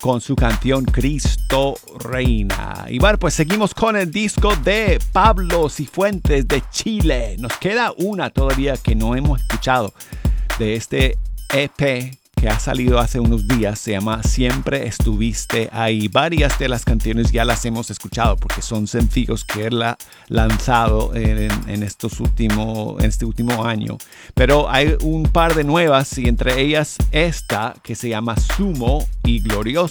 con su canción Cristo Reina. Y bueno, pues seguimos con el disco de Pablo Cifuentes de Chile. Nos queda una todavía que no hemos escuchado de este EP que ha salido hace unos días. Se llama Siempre Estuviste Ahí. Varias de las canciones ya las hemos escuchado porque son sencillos que él ha lanzado en este último año. Pero hay un par de nuevas y entre ellas esta que se llama Sumo y Glorioso.